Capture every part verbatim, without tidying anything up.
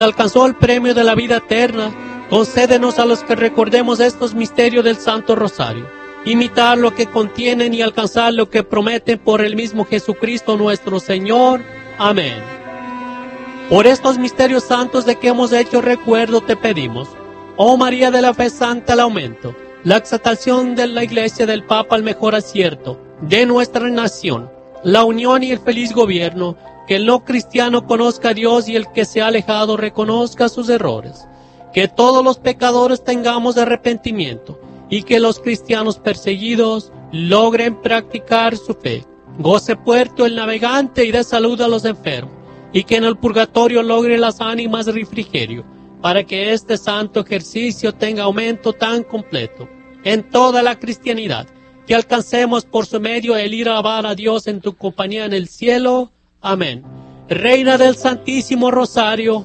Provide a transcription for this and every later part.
alcanzó el premio de la vida eterna, concédenos a los que recordemos estos misterios del Santo Rosario, imitar lo que contienen y alcanzar lo que prometen por el mismo Jesucristo nuestro Señor. Amén. Por estos misterios santos de que hemos hecho recuerdo te pedimos, oh María de la fe santa, el aumento, la exaltación de la Iglesia del Papa al mejor acierto de nuestra nación, la unión y el feliz gobierno, que el no cristiano conozca a Dios y el que se ha alejado reconozca sus errores, que todos los pecadores tengamos arrepentimiento y que los cristianos perseguidos logren practicar su fe, goce puerto el navegante y dé salud a los enfermos, y que en el purgatorio logre las ánimas refrigerio, para que este santo ejercicio tenga aumento tan completo en toda la cristianidad, que alcancemos por su medio el ir a alabar a Dios en tu compañía en el cielo. Amén. Reina del Santísimo Rosario,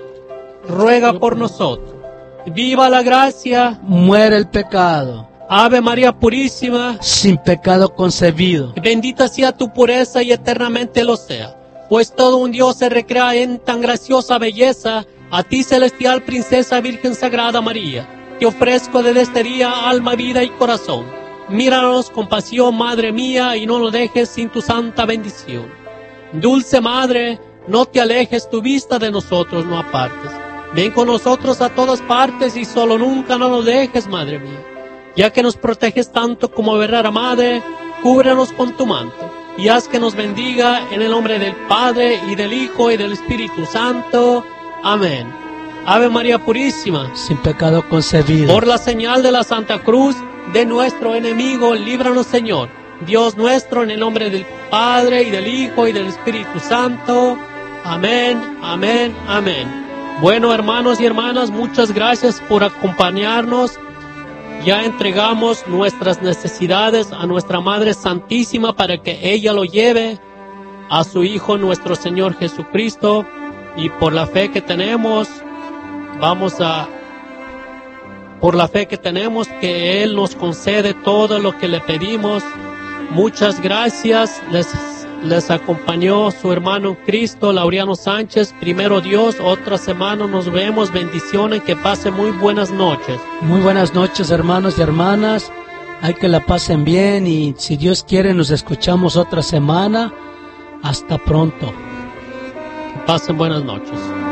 ruega por nosotros. Viva la gracia, muere el pecado. Ave María Purísima, sin pecado concebido. Bendita sea tu pureza y eternamente lo sea, pues todo un Dios se recrea en tan graciosa belleza. A ti, celestial Princesa Virgen Sagrada María, te ofrezco desde este día alma, vida y corazón. Míranos con pasión, Madre mía, y no nos dejes sin tu santa bendición. Dulce Madre, no te alejes tu vista de nosotros, no apartes. Ven con nosotros a todas partes y solo nunca no nos dejes, Madre mía. Ya que nos proteges tanto como verdadera Madre, cúbrenos con tu manto y haz que nos bendiga en el nombre del Padre y del Hijo y del Espíritu Santo. Amén. Ave María Purísima, sin pecado concebido. Por la señal de la Santa Cruz de nuestro enemigo, líbranos, Señor, Dios nuestro, en el nombre del Padre y del Hijo y del Espíritu Santo. Amén, amén, amén. Bueno, hermanos y hermanas, muchas gracias por acompañarnos. Ya entregamos nuestras necesidades a nuestra Madre Santísima para que ella lo lleve a su Hijo nuestro Señor Jesucristo. Y por la fe que tenemos, vamos a, por la fe que tenemos, que Él nos concede todo lo que le pedimos. Muchas gracias. Les, les acompañó su hermano en Cristo, Laureano Sánchez. Primero Dios, otra semana nos vemos. Bendiciones, que pasen muy buenas noches. Muy buenas noches, hermanos y hermanas. Hay que la pasen bien y si Dios quiere nos escuchamos otra semana. Hasta pronto. Pasen buenas noches.